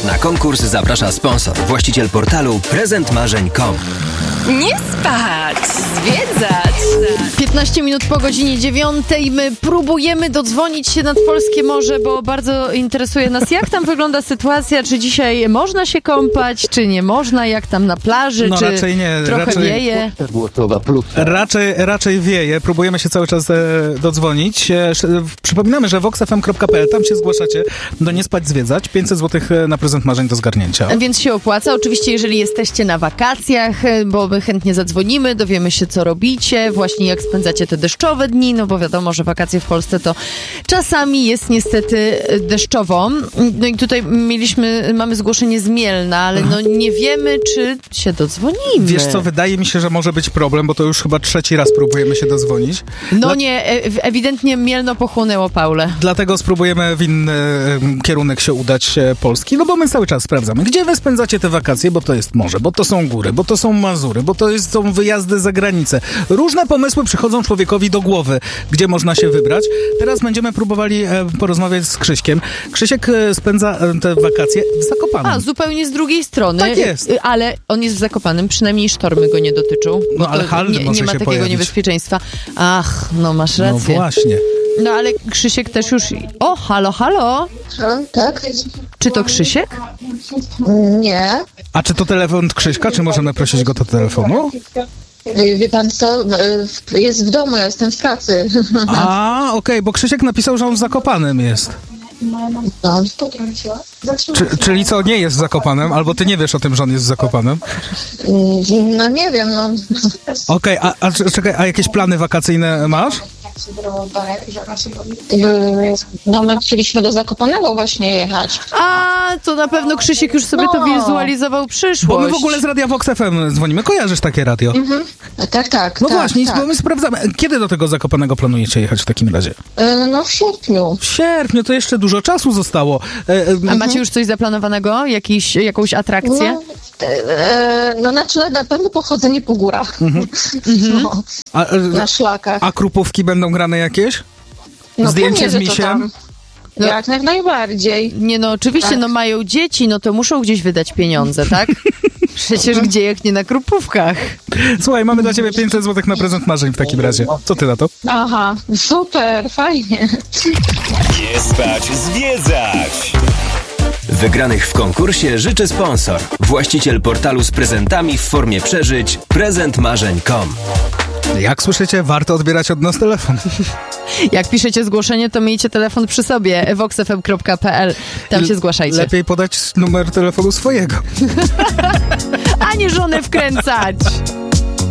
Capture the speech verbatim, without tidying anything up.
Na konkurs zaprasza sponsor, właściciel portalu prezent marzeń kropka com. Nie spać, zwiedzać. piętnaście minut po godzinie dziewiątej. My próbujemy dodzwonić się nad polskie morze, bo bardzo interesuje nas, jak tam wygląda sytuacja, czy dzisiaj można się kąpać, czy nie można, jak tam na plaży, No, czy raczej nie, trochę raczej- wieje. Raczej, raczej wieje. Próbujemy się cały czas e, dodzwonić. E, sz, przypominamy, że vox f m kropka p l, tam się zgłaszacie do Nie spać, zwiedzać. pięćset złotych na prezent marzeń do zgarnięcia. Więc się opłaca. Oczywiście, jeżeli jesteście na wakacjach, bo my chętnie zadzwonimy, dowiemy się, co robicie, właśnie jak spędzacie te deszczowe dni, no bo wiadomo, że wakacje w Polsce to czasami jest niestety deszczowo. No i tutaj mieliśmy, mamy zgłoszenie z Mielna, ale no nie wiemy, czy się dodzwonimy. Wiesz co, wydaje mi się, że może być problem, bo to już chyba trzeci raz próbujemy się dozwonić. No Dla- nie, e- ewidentnie Mielno pochłonęło Paulę. Dlatego spróbujemy w inny e, kierunek się udać e, Polski, no bo my cały czas sprawdzamy, gdzie wy spędzacie te wakacje, bo to jest morze, bo to są góry, bo to są Mazury, bo to jest, są wyjazdy za granicę. Różne pomysły przychodzą człowiekowi do głowy, gdzie można się wybrać. Teraz będziemy próbowali e, porozmawiać z Krzyśkiem. Krzysiek e, spędza e, te wakacje w Zakopanem. A, zupełnie z drugiej strony. Tak jest. Y, Ale on jest w Zakopanem, przynajmniej sztormy go nie dotyczą. No, bo ale to Halny nie, może nie ma się takiego pojawić. niebezpieczeństwa. Ach, no masz No rację. właśnie. No ale Krzysiek też już... O, halo, halo. Halo, tak? Czy to Krzysiek? Nie. A czy to telefon Krzyśka, czy możemy prosić go do telefonu? Wie pan co? Jest w domu, ja jestem w pracy. A, okej, bo Krzysiek napisał, że on w Zakopanem jest. No. Czy, czyli co, nie jest w Zakopanem? Albo ty nie wiesz o tym, że on jest w Zakopanem? No nie wiem, no. Okej, a, a c- czekaj, a jakieś plany wakacyjne masz? No my chcieliśmy do Zakopanego właśnie jechać. A, to na pewno Krzysiek już sobie to No. wizualizował przyszłość. Bo my w ogóle z Radia Vox F M dzwonimy. Kojarzysz takie radio? Tak, tak. No tak, właśnie, tak. bo my sprawdzamy. Kiedy do tego Zakopanego planujecie jechać w takim razie? E, No w sierpniu. W sierpniu, to jeszcze dużo czasu zostało. E, e, A macie już coś zaplanowanego? Jakiś, jakąś atrakcję? No, e, no znaczy na pewno pochodzenie po górach. No, a, e, na szlakach. a krupówki będą grane jakieś? No Zdjęcie pewnie, z że to misiem? tam. No. Jak naj- najbardziej. Nie no, oczywiście, Tak. no mają dzieci, no to muszą gdzieś wydać pieniądze, tak? Przecież gdzie jak nie na krupówkach. Słuchaj, mamy dla ciebie pięćset złotych na prezent marzeń w takim razie. Co ty na to? Aha, super, fajnie. Nie spać, zwiedzać. Wygranych w konkursie życzy sponsor, właściciel portalu z prezentami w formie przeżyć prezent marzeń kropka com. Jak słyszycie, warto odbierać od nas telefon. Jak piszecie zgłoszenie, to miejcie telefon przy sobie. vox f m kropka p l. Tam się zgłaszajcie. Lepiej podać numer telefonu swojego. A nie żonę wkręcać.